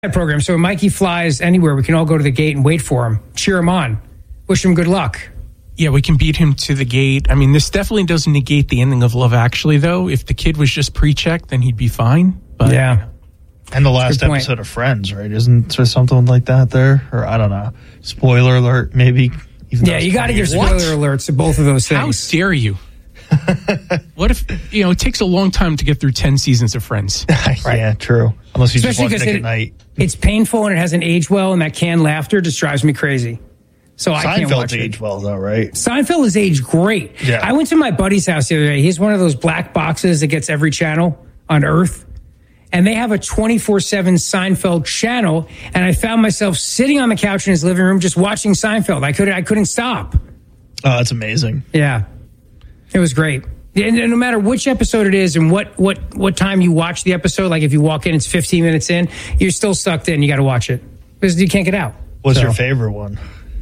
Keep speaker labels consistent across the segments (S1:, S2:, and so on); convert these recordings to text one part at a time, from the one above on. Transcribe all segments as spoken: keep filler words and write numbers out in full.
S1: program. So when Mikey flies anywhere, we can all go to the gate and wait for him, cheer him on, wish him good luck.
S2: Yeah, we can beat him to the gate. I mean, this definitely doesn't negate the ending of Love Actually, though. If the kid was just pre-checked, then he'd be fine. But
S1: yeah.
S3: And the last episode of Friends, right? Isn't there something like that there? Or I don't know. Spoiler alert, maybe.
S1: Even yeah, you got to give spoiler what? alerts to both of those things.
S2: How dare you? What if, you know, it takes a long time to get through ten seasons of Friends.
S3: Right. Yeah, true. Unless you
S1: Especially
S3: just watch it
S1: it,
S3: at night.
S1: It's painful and it hasn't aged well, and that canned laughter just drives me crazy. So I can't watch it.
S3: Seinfeld's aged well, though, right?
S1: Seinfeld has aged great.
S3: Yeah.
S1: I went to my buddy's house the other day. He's one of those black boxes that gets every channel on Earth. And they have a twenty-four seven Seinfeld channel. And I found myself sitting on the couch in his living room just watching Seinfeld. I couldn't, I couldn't stop.
S3: Oh, that's amazing.
S1: Yeah. It was great. And no matter which episode it is and what, what, what time you watch the episode, like if you walk in, it's fifteen minutes in, you're still sucked in. You got to watch it because you can't get out.
S3: What's
S1: so.
S3: your favorite one?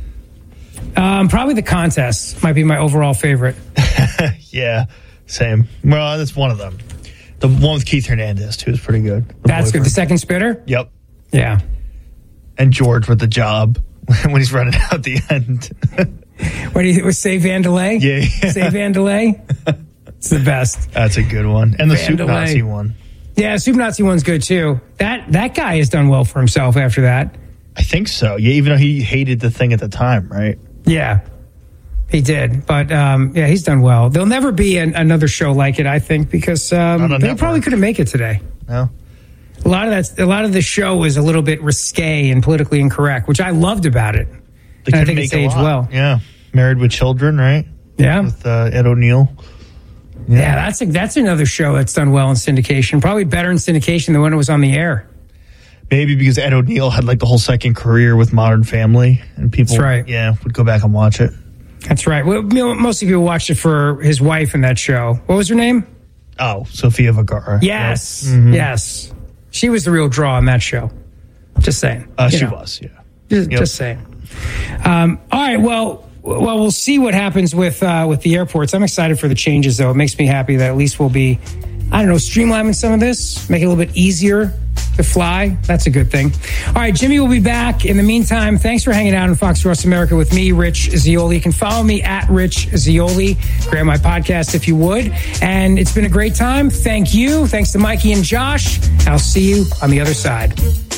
S1: Um, probably The Contest might be my overall favorite.
S3: Yeah, same. Well, that's one of them. The one with Keith Hernandez, too, is pretty good. The
S1: That's
S3: boyfriend.
S1: good. The Second Spitter?
S3: Yep.
S1: Yeah.
S3: And George with the job when he's running out at the end.
S1: What do you was Say Vandelay?
S3: Yeah. yeah.
S1: Say Vandelay? It's the best.
S3: That's a good one. And the
S1: Vandelay.
S3: Soup Nazi one.
S1: Yeah, Soup Nazi one's good, too. That, that guy has done well for himself after that.
S3: I think so. Yeah, even though he hated the thing at the time, right?
S1: Yeah, he did. But, um, yeah, he's done well. There'll never be an, another show like it, I think, because um, they network. probably couldn't make it today.
S3: No.
S1: A lot of that, a lot of the show was a little bit risque and politically incorrect, which I loved about it.
S3: They
S1: I think it's aged well.
S3: Yeah. Married with Children, right?
S1: Yeah.
S3: With uh, Ed O'Neill.
S1: Yeah, yeah that's, a, that's another show that's done well in syndication. Probably better in syndication than when it was on the air.
S3: Maybe because Ed O'Neill had like the whole second career with Modern Family, and people,
S1: That's right.
S3: yeah, would go back and watch it.
S1: That's right. Well, you know, most people watched it for his wife in that show. What was her name?
S3: Oh, Sofia Vergara.
S1: Yes,
S3: yep. mm-hmm.
S1: yes. She was the real draw on that show. Just saying.
S3: Uh, she
S1: know.
S3: was, yeah.
S1: Just,
S3: yep.
S1: just saying. Um, all right. Well, well, we'll see what happens with uh, with the airports. I'm excited for the changes, though. It makes me happy that at least we'll be, I don't know, streamlining some of this, make it a little bit easier to fly. That's a good thing. All right, Jimmy will be back. In the meantime, thanks for hanging out on Fox Sports America with me, Rich Zeoli. You can follow me at Rich Zeoli. Grab my podcast if you would. And it's been a great time. Thank you. Thanks to Mikey and Josh. I'll see you on the other side.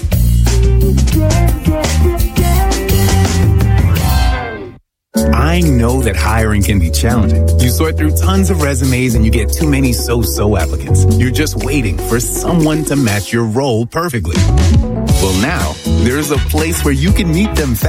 S4: I know that hiring can be challenging. You sort through tons of resumes and you get too many so-so applicants. You're just waiting for someone to match your role perfectly. Well, now, there's a place where you can meet them fast.